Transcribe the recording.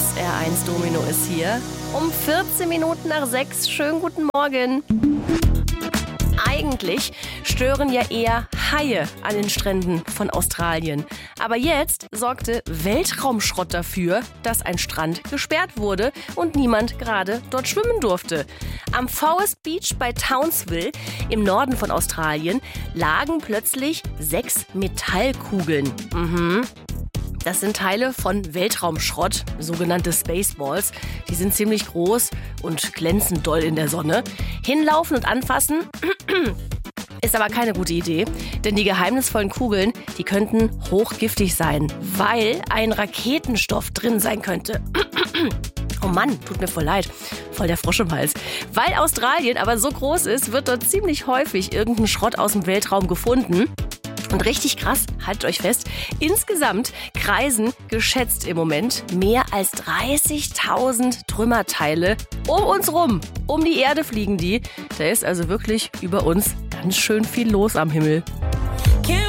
SR1 Domino ist hier. Um 14 Minuten nach 6. Schönen guten Morgen. Eigentlich stören ja eher Haie an den Stränden von Australien. Aber jetzt sorgte Weltraumschrott dafür, dass ein Strand gesperrt wurde und niemand gerade dort schwimmen durfte. Am Forest Beach bei Townsville im Norden von Australien lagen plötzlich 6 Metallkugeln. Das sind Teile von Weltraumschrott, sogenannte Spaceballs. Die sind ziemlich groß und glänzen doll in der Sonne. Hinlaufen und anfassen ist aber keine gute Idee, denn die geheimnisvollen Kugeln, die könnten hochgiftig sein, weil ein Raketenstoff drin sein könnte. Oh Mann, tut mir voll leid. Voll der Frosch im Hals. Weil Australien aber so groß ist, wird dort ziemlich häufig irgendein Schrott aus dem Weltraum gefunden. Und richtig krass, haltet euch fest, insgesamt kreisen geschätzt im Moment mehr als 30.000 Trümmerteile um uns rum. Um die Erde fliegen die. Da ist also wirklich über uns ganz schön viel los am Himmel.